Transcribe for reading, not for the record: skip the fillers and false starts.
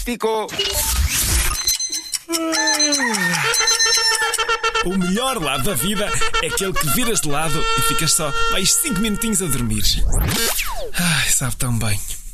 ficou. O melhor lado da vida é aquele que viras de lado e ficas só mais 5 minutinhos a dormir. Ai, sabe tão bem.